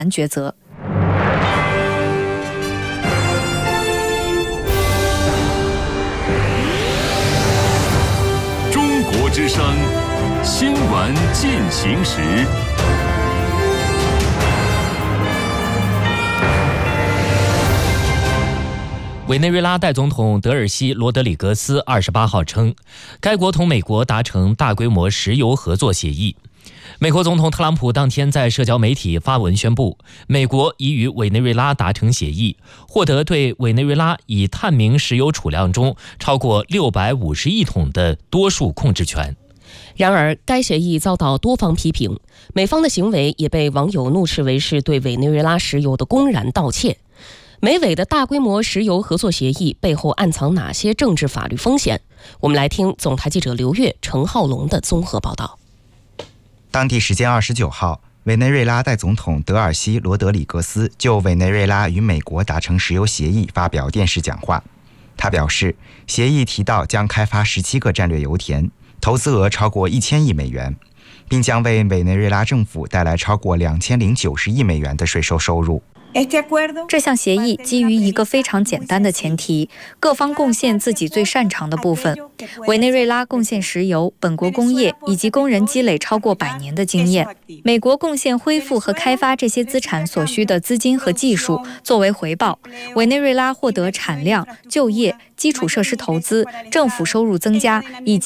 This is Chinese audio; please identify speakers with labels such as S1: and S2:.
S1: 抉择。
S2: 中国之声新闻进行时。
S3: 委内瑞拉代总统德尔西·罗德里格斯28号称，该国同美国达成大规模石油合作协议。美国总统特朗普当天在社交媒体发文宣布，美国已与委内瑞拉达成协议，获得对委内瑞拉已探明石油储量中超过650亿桶的多数控制权。
S4: 然而，该协议遭到多方批评，美方的行为也被网友怒斥为是对委内瑞拉石油的公然盗窃。美委的大规模石油合作协议背后暗藏哪些政治法律风险？我们来听总台记者刘越、程浩龙的综合报道。
S5: 当地时间29号，委内瑞拉代总统德尔西·罗德里格斯就委内瑞拉与美国达成石油协议发表电视讲话。他表示，协议提到将开发17个战略油田，投资额超过1000亿美元，并将为委内瑞拉政府带来超过2090亿美元的税收收入。
S1: 这项协议基于一个非常简单的前提，各方贡献自己最擅长的部分。委内瑞拉贡献石油、本国工业以及工人积累超过100年的经验，美国贡献恢复和开发这些资产所需的资金和技术。作为回报，委内瑞拉获得产量、就业、基础设施投资、政府收入增加以及